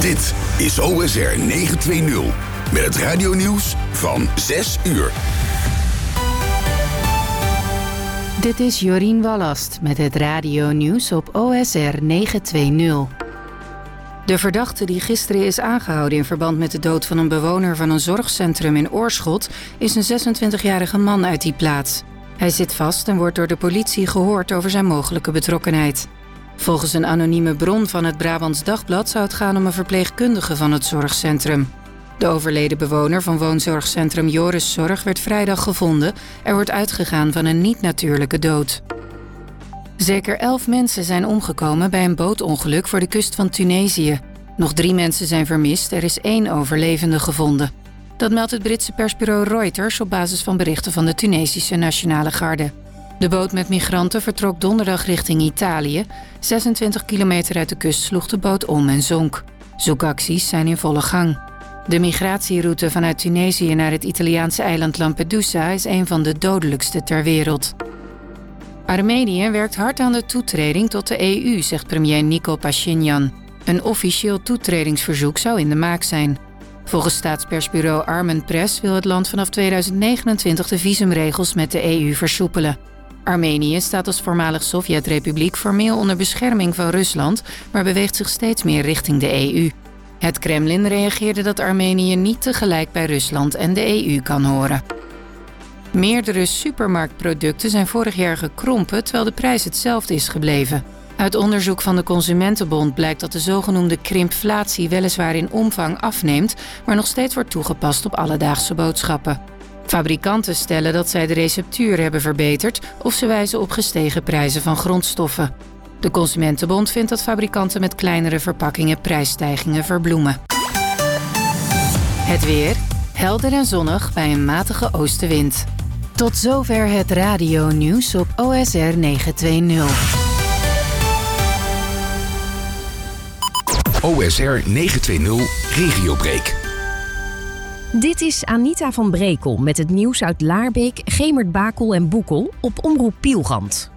Dit is OSR 920 met het radionieuws van 6 uur. Dit is Jorien Wallast met het radionieuws op OSR 920. De verdachte die gisteren is aangehouden in verband met de dood van een bewoner van een zorgcentrum in Oorschot is een 26-jarige man uit die plaats. Hij zit vast en wordt door de politie gehoord over zijn mogelijke betrokkenheid. Volgens een anonieme bron van het Brabants Dagblad zou het gaan om een verpleegkundige van het zorgcentrum. De overleden bewoner van woonzorgcentrum Joriszorg werd vrijdag gevonden. Er wordt uitgegaan van een niet-natuurlijke dood. Zeker 11 mensen zijn omgekomen bij een bootongeluk voor de kust van Tunesië. Nog 3 mensen zijn vermist, er is 1 overlevende gevonden. Dat meldt het Britse persbureau Reuters op basis van berichten van de Tunesische Nationale Garde. De boot met migranten vertrok donderdag richting Italië. 26 kilometer uit de kust sloeg de boot om en zonk. Zoekacties zijn in volle gang. De migratieroute vanuit Tunesië naar het Italiaanse eiland Lampedusa is een van de dodelijkste ter wereld. Armenië werkt hard aan de toetreding tot de EU, zegt premier Nikol Pashinyan. Een officieel toetredingsverzoek zou in de maak zijn. Volgens staatspersbureau Armen Press wil het land vanaf 2029 de visumregels met de EU versoepelen. Armenië staat als voormalig Sovjetrepubliek formeel onder bescherming van Rusland, maar beweegt zich steeds meer richting de EU. Het Kremlin reageerde dat Armenië niet tegelijk bij Rusland en de EU kan horen. Meerdere supermarktproducten zijn vorig jaar gekrompen terwijl de prijs hetzelfde is gebleven. Uit onderzoek van de Consumentenbond blijkt dat de zogenoemde krimpflatie weliswaar in omvang afneemt, maar nog steeds wordt toegepast op alledaagse boodschappen. Fabrikanten stellen dat zij de receptuur hebben verbeterd of ze wijzen op gestegen prijzen van grondstoffen. De Consumentenbond vindt dat fabrikanten met kleinere verpakkingen prijsstijgingen verbloemen. Het weer, helder en zonnig bij een matige oostenwind. Tot zover het radionieuws op OSR 920. OSR 920 Regiobreak. Dit is Anita van Brekel met het nieuws uit Laarbeek, Gemert-Bakel en Boekel op Omroep Pielgant.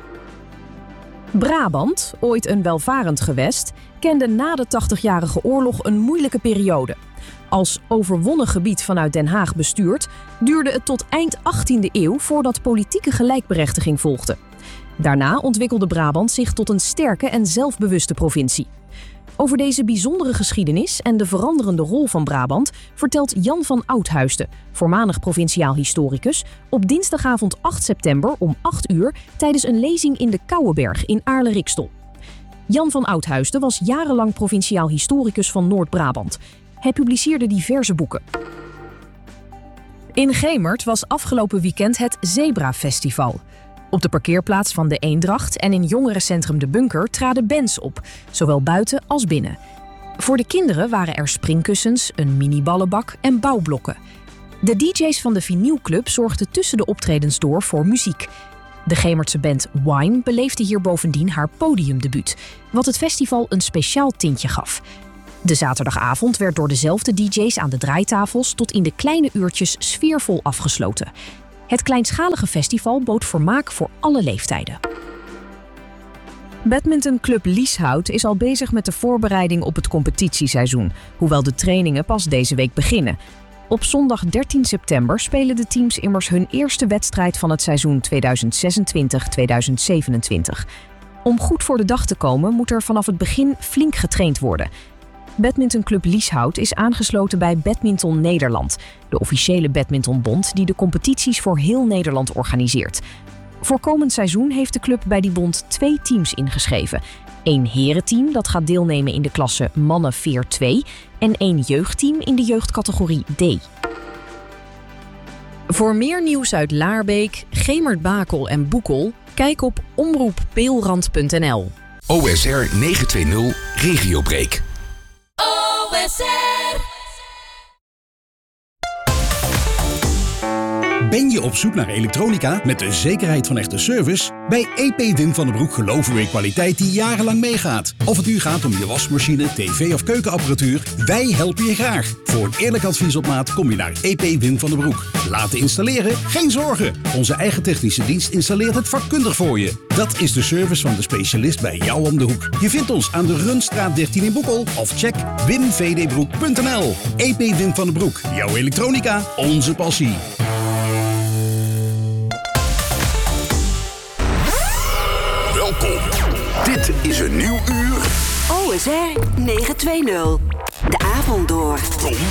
Brabant, ooit een welvarend gewest, kende na de 80-jarige oorlog een moeilijke periode. Als overwonnen gebied vanuit Den Haag bestuurd, duurde het tot eind 18e eeuw voordat politieke gelijkberechtiging volgde. Daarna ontwikkelde Brabant zich tot een sterke en zelfbewuste provincie. Over deze bijzondere geschiedenis en de veranderende rol van Brabant vertelt Jan van Oudhuisden, voormalig provinciaal historicus, op dinsdagavond 8 september om 8 uur tijdens een lezing in de Kouwenberg in Aarle-Rikstel. Jan van Oudhuisden was jarenlang provinciaal historicus van Noord-Brabant. Hij publiceerde diverse boeken. In Gemert was afgelopen weekend het Zebra-festival. Op de parkeerplaats van de Eendracht en in jongerencentrum De Bunker traden bands op, zowel buiten als binnen. Voor de kinderen waren er springkussens, een mini-ballenbak en bouwblokken. De DJ's van de Vinylclub zorgden tussen de optredens door voor muziek. De Gemertse band Wine beleefde hier bovendien haar podiumdebuut, wat het festival een speciaal tintje gaf. De zaterdagavond werd door dezelfde DJ's aan de draaitafels tot in de kleine uurtjes sfeervol afgesloten. Het kleinschalige festival bood vermaak voor alle leeftijden. Badmintonclub Lieshout is al bezig met de voorbereiding op het competitieseizoen, hoewel de trainingen pas deze week beginnen. Op zondag 13 september spelen de teams immers hun eerste wedstrijd van het seizoen 2026-2027. Om goed voor de dag te komen moet er vanaf het begin flink getraind worden. Badmintonclub Lieshout is aangesloten bij Badminton Nederland, de officiële badmintonbond die de competities voor heel Nederland organiseert. Voor komend seizoen heeft de club bij die bond 2 teams ingeschreven. 1 herenteam dat gaat deelnemen in de klasse Mannen Veer 2 en 1 jeugdteam in de jeugdcategorie D. Voor meer nieuws uit Laarbeek, Gemert-Bakel en Boekel, kijk op omroeppeelrand.nl. OSR 920 Regiobreak. OSR. Ben je op zoek naar elektronica met de zekerheid van echte service? Bij EP Wim van den Broek geloven we in kwaliteit die jarenlang meegaat. Of het nu gaat om je wasmachine, tv of keukenapparatuur, wij helpen je graag. Voor een eerlijk advies op maat kom je naar EP Wim van den Broek. Laten installeren? Geen zorgen. Onze eigen technische dienst installeert het vakkundig voor je. Dat is de service van de specialist bij jou om de hoek. Je vindt ons aan de Rundstraat 13 in Boekel of check wimvdbroek.nl. EP Wim van den Broek. Jouw elektronica, onze passie. Welkom. Dit is een nieuw uur. OSR 920. De avond door.